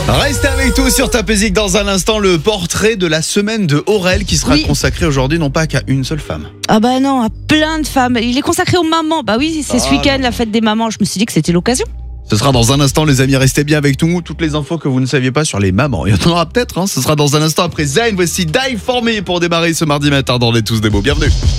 Restez avec nous sur Top Music dans un instant, le portrait de la semaine de Aurel qui sera consacré aujourd'hui non pas qu'à une seule femme. Ah bah non, à plein de femmes. Il est consacré aux mamans. Bah oui, c'est ce week-end la fête des mamans. Je me suis dit que c'était l'occasion. Ce sera dans un instant les amis, restez bien avec nous. Toutes les infos que vous ne saviez pas sur les mamans, il y en aura peut-être. Ce sera dans un instant après Zayn. Voici Die For Me pour démarrer ce mardi matin dans Les Tous des Beaux. Bienvenue.